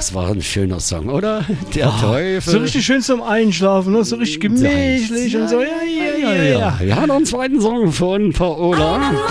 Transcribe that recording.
Das war ein schöner Song, oder? Der Teufel. So richtig schön zum Einschlafen, ne? So richtig gemächlich und so. Ja. Wir haben noch einen zweiten Song von Paola.